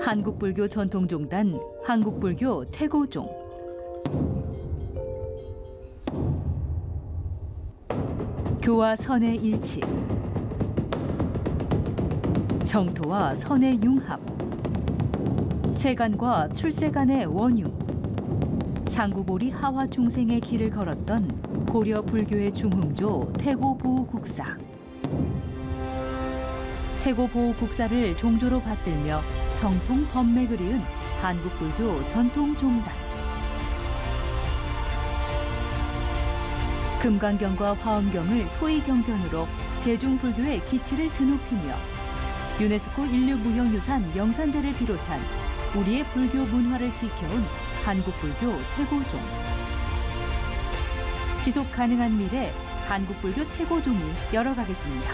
한국불교 전통종단 한국불교 태고종. 교와 선의 일치, 정토와 선의 융합, 세간과 출세간의 원융, 상구보리 하화 중생의 길을 걸었던 고려 불교의 중흥조 태고보호국사. 태고보호국사를 종조로 받들며 정통 법맥을 이은 한국불교 전통종단. 금강경과 화엄경을 소위경전으로 대중불교의 기치를 드높이며 유네스코 인류무형유산 영산제를 비롯한 우리의 불교 문화를 지켜온 한국불교 태고종. 지속 가능한 미래 한국불교 태고종이 열어가겠습니다.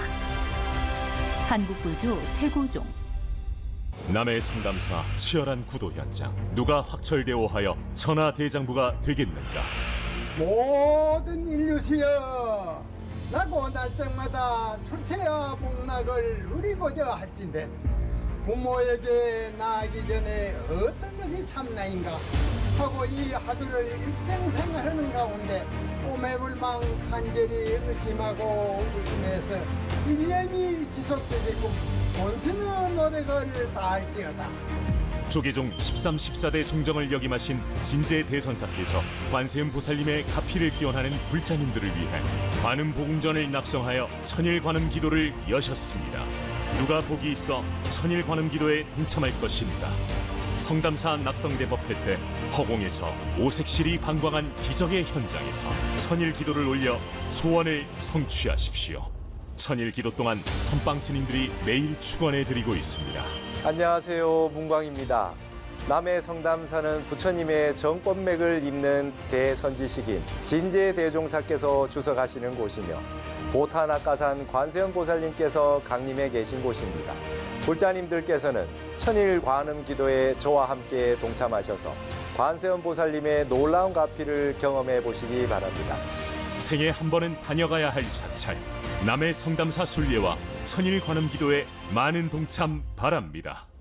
한국불교 태고종. 남해 상담사 치열한 구도 현장. 누가 확철대오하여 천하대장부가 되겠는가? 모든 인류시여, 나고 날짜마다 출세와 복락을 누리고자 할진대 부모에게 나아가기 전에 어떤 것이 참나인가 하고 이 하루를 일생생활하는 가운데 오매불망 간절히 의심하고 의심해서 1년이 지속되게끔 온순한 노력을 다할지어다. 조계종 13, 14대 종정을 역임하신 진제 대선사께서 관세음 보살님의 가피를 기원하는 불자님들을 위해 관음복음전을 낙성하여 천일관음 기도를 여셨습니다. 누가 복이 있어 천일관음 기도에 동참할 것인가? 성담사 낙성대법회 때 허공에서 오색실이 방광한 기적의 현장에서 천일 기도를 올려 소원을 성취하십시오. 천일 기도 동안 선방 스님들이 매일 축원해 드리고 있습니다. 안녕하세요, 문광입니다. 남해 성담사는 부처님의 정법맥을 잇는 대선지식인 진제대종사께서 주석하시는 곳이며 보타낙가산 관세음 보살님께서 강림해 계신 곳입니다. 불자님들께서는 천일 관음 기도에 저와 함께 동참하셔서 관세음 보살님의 놀라운 가피를 경험해 보시기 바랍니다. 생애 한 번은 다녀가야 할 사찰, 남해 성담사 순례와 천일 관음 기도에 많은 동참 바랍니다.